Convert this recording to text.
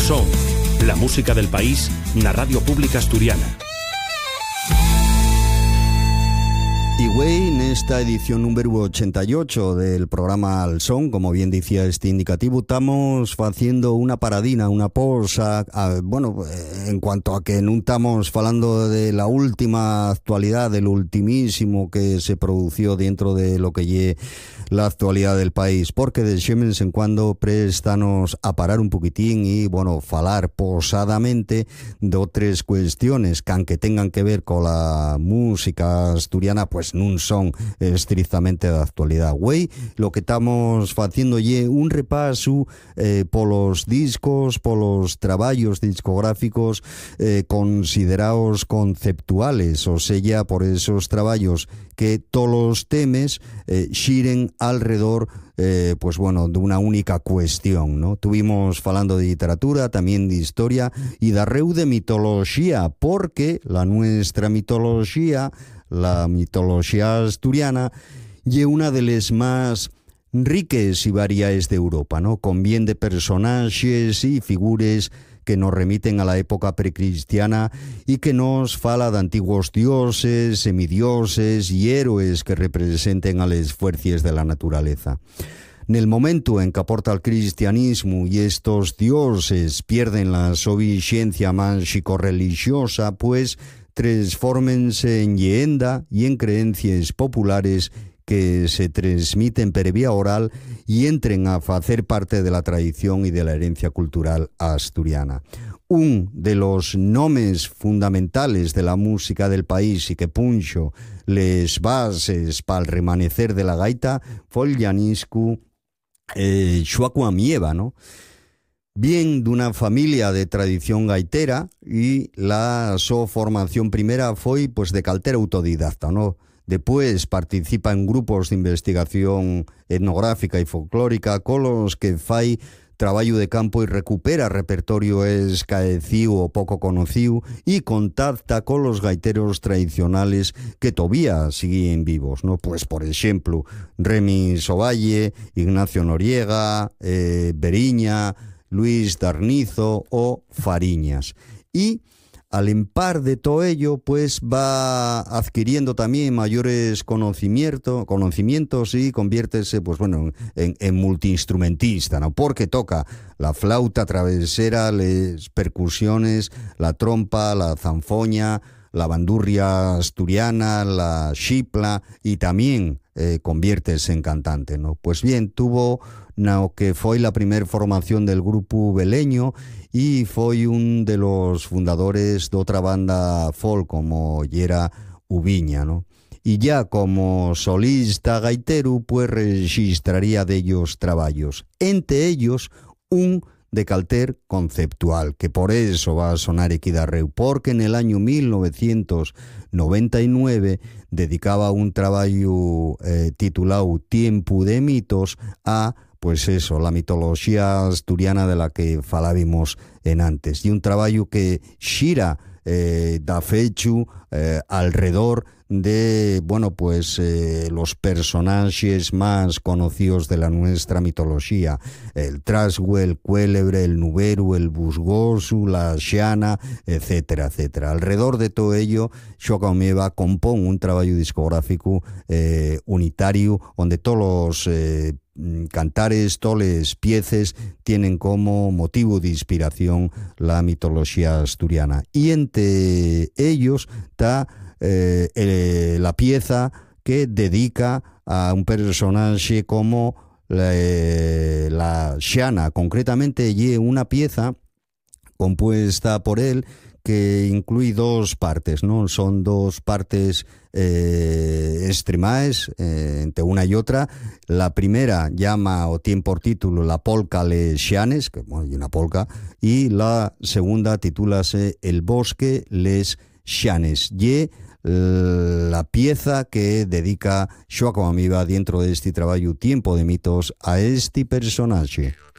Son, la música del país na Radio Pública Asturiana. Y güey, en esta edición número 88 del programa Al Son, como bien decía este indicativo, estamos haciendo una paradina, una pausa, en cuanto a que no estamos hablando de la última actualidad, del ultimísimo que se produció dentro de lo que lle la actualidad del país, porque de vez en cuando préstanos a parar un poquitín y, falar posadamente de otras cuestiones que aunque tengan que ver con la música asturiana, pues no son estrictamente de actualidad. Güey, lo que estamos haciendo es un repaso por los discos, por los trabajos discográficos considerados conceptuales, o sea, por esos trabajos que todos los temas giren alrededor de una única cuestión, ¿no? Tuvimos falando de literatura, también de historia y de mitología, porque la nuestra mitología, la mitología asturiana, es una de las más riques y variadas de Europa, ¿no? Con bien de personajes y figuras que nos remiten a la época precristiana y que nos fala de antiguos dioses, semidioses y héroes que representen a las fuerzas de la naturaleza. En el momento en que aporta el cristianismo y estos dioses pierden la su vigencia mágico-religiosa, pues transfórmense en leyenda y en creencias populares que se transmiten por vía oral y entren a hacer parte de la tradición y de la herencia cultural asturiana. Un de los nombres fundamentales de la música del país y que punxo les bases para el remanecer de la gaita fue el llaniscu Xuacu Amieva, ¿no? Bien de una familia de tradición gaitera, y la su formación primera fue pues de caltera autodidacta, ¿no? Después participa en grupos de investigación etnográfica y folclórica con los que fai trabajo de campo y recupera repertorio escaecido o poco conocido y contacta con los gaiteros tradicionales que todavía siguen vivos, ¿no? Pues por ejemplo, Remi Sovalle, Ignacio Noriega, Beriña, Luis Darnizo o Fariñas. Y al empar de todo ello, pues va adquiriendo también mayores conocimientos y conviértese, en multiinstrumentista, ¿no? Porque toca la flauta travesera, las percusiones, la trompa, la zanfoña, la bandurria asturiana, la xipla, y también conviértese en cantante, ¿no? Pues bien, tuvo lo que fue la primera formación del grupo Beleño y fue un de los fundadores de otra banda folk como era Ubiña, ¿no? Y ya como solista gaitero, pues registraría de ellos trabajos, entre ellos un de calter conceptual, que por eso va a sonar aquí darreu, porque en el año 1999 dedicaba un trabajo titulado Tiempo de mitos a la mitología asturiana de la que falábamos en antes, y un trabajo que xira da fechu alrededor de los personajes más conocidos de la nuestra mitología: el Trasgue, el Cuélebre, el Nuberu, el Busgosu, la Xiana, etcétera, etcétera. Alrededor de todo ello, Xuacu Amieva compone un trabajo discográfico unitario donde todos los cantares, todas las piezas tienen como motivo de inspiración la mitología asturiana, y entre ellos está la pieza que dedica a un personaje como la Xiana. Concretamente, y una pieza compuesta por él que incluye dos partes, ¿no? Son dos partes extremaes entre una y otra. La primera llama o tiene por título La polca les Xianes, que hay una polca, y la segunda titúlase El bosque les Xianes. Y la pieza que dedica Xuacu Amieva dentro de este trabajo Tiempo de mitos a este personaje.